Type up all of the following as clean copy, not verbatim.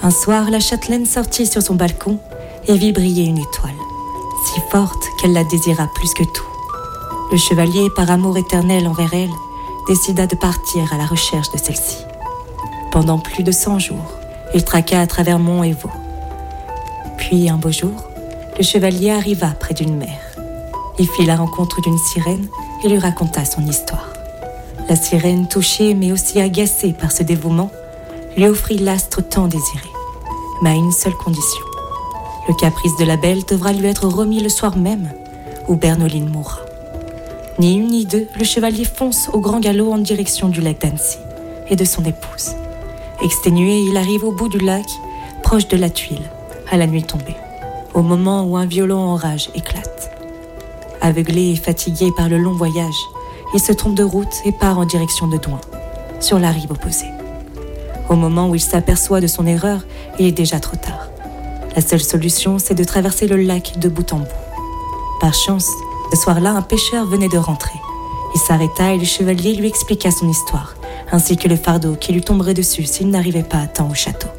Un soir, la châtelaine sortit sur son balcon et vit briller une étoile, si forte qu'elle la désira plus que tout. Le chevalier, par amour éternel envers elle, décida de partir à la recherche de celle-ci. Pendant plus de 100 jours, il traqua à travers monts et vaux. Puis, un beau jour, le chevalier arriva près d'une mer. Il fit la rencontre d'une sirène et lui raconta son histoire. La sirène, touchée mais aussi agacée par ce dévouement, lui offrit l'astre tant désiré, mais à une seule condition. Le caprice de la belle devra lui être remis le soir même, où Bernoline mourra. Ni une ni deux, le chevalier fonce au grand galop en direction du lac d'Annecy et de son épouse. Exténué, il arrive au bout du lac, proche de la tuile, à la nuit tombée, au moment où un violent orage éclate. Aveuglé et fatigué par le long voyage, il se trompe de route et part en direction de Douin, sur la rive opposée. Au moment où il s'aperçoit de son erreur, il est déjà trop tard. La seule solution, c'est de traverser le lac de bout en bout. Par chance, ce soir-là, un pêcheur venait de rentrer. Il s'arrêta et le chevalier lui expliqua son histoire, ainsi que le fardeau qui lui tomberait dessus s'il n'arrivait pas à temps au château.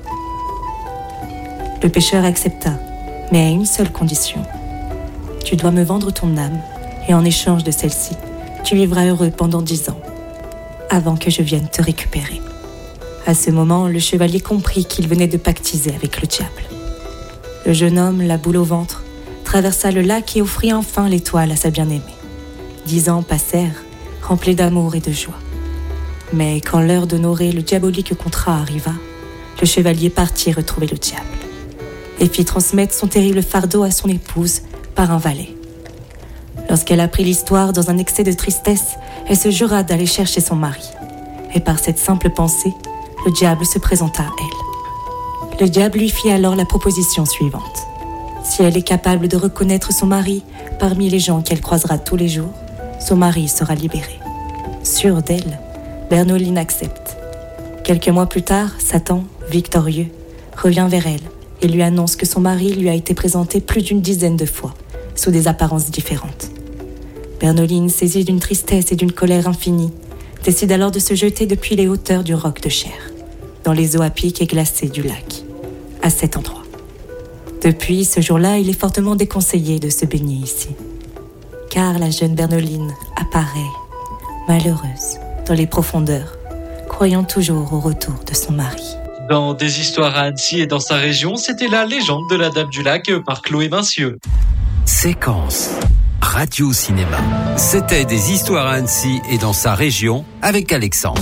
Le pêcheur accepta, mais à une seule condition. Tu dois me vendre ton âme, et en échange de celle-ci, tu vivras heureux pendant 10 ans, avant que je vienne te récupérer. À ce moment, le chevalier comprit qu'il venait de pactiser avec le diable. Le jeune homme, la boule au ventre, traversa le lac et offrit enfin l'étoile à sa bien-aimée. 10 ans passèrent, remplis d'amour et de joie. Mais quand l'heure d'honorer le diabolique contrat arriva, le chevalier partit retrouver le diable et fit transmettre son terrible fardeau à son épouse par un valet. Lorsqu'elle apprit l'histoire dans un excès de tristesse, elle se jura d'aller chercher son mari. Et par cette simple pensée, le diable se présenta à elle. Le diable lui fit alors la proposition suivante. Si elle est capable de reconnaître son mari parmi les gens qu'elle croisera tous les jours, son mari sera libéré. Sûre d'elle, Bernoline accepte. Quelques mois plus tard, Satan, victorieux, revient vers elle et lui annonce que son mari lui a été présenté plus d'une dizaine de fois, sous des apparences différentes. Bernoline, saisie d'une tristesse et d'une colère infinie, décide alors de se jeter depuis les hauteurs du roc de Cher, dans les eaux à pic et glacées du lac, à cet endroit. Depuis ce jour-là, il est fortement déconseillé de se baigner ici, car la jeune Bernoline apparaît, malheureuse, dans les profondeurs, croyant toujours au retour de son mari. Dans Des histoires à Annecy et dans sa région, c'était la légende de la Dame du Lac par Chloé Mincieux. Séquence Radio Cinéma. C'était Des histoires à Annecy et dans sa région avec Alexandre.